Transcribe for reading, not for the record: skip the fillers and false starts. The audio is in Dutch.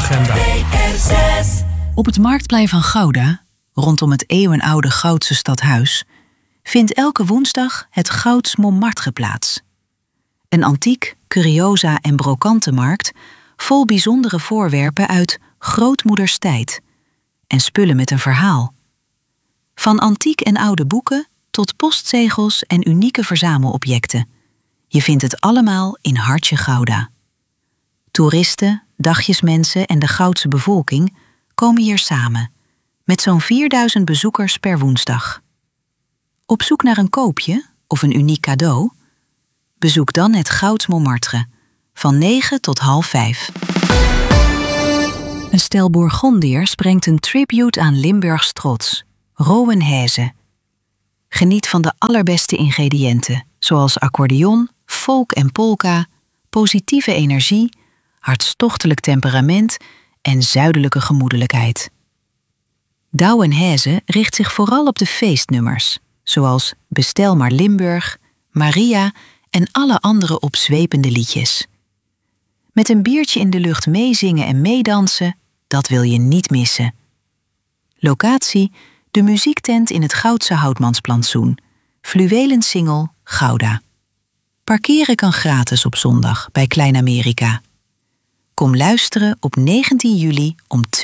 agenda. Op het Marktplein van Gouda, rondom het eeuwenoude Goudse stadhuis, vindt elke woensdag het Gouds Montmartre plaats. Een antiek, curiosa en brokantenmarkt vol bijzondere voorwerpen uit grootmoeders tijd en spullen met een verhaal. Van antiek en oude boeken tot postzegels en unieke verzamelobjecten. Je vindt het allemaal in Hartje Gouda. Toeristen, dagjesmensen en de Goudse bevolking komen hier samen, met zo'n 4000 bezoekers per woensdag. Op zoek naar een koopje of een uniek cadeau? Bezoek dan het Gouds Montmartre, van 9 tot 4:30. Een stel Bourgondiërs brengt een tribute aan Limburgs trots, Rowenheze. Geniet van de allerbeste ingrediënten, zoals accordeon, folk en polka, positieve energie, hartstochtelijk temperament en zuidelijke gemoedelijkheid. Douwenheze richt zich vooral op de feestnummers, zoals Bestel maar Limburg, Maria en alle andere opzwepende liedjes. Met een biertje in de lucht meezingen en meedansen, dat wil je niet missen. Locatie: de muziektent in het Goudse Houtmansplantsoen, Fluwelen Singel, Gouda. Parkeren kan gratis op zondag bij Klein Amerika. Kom luisteren op 19 juli om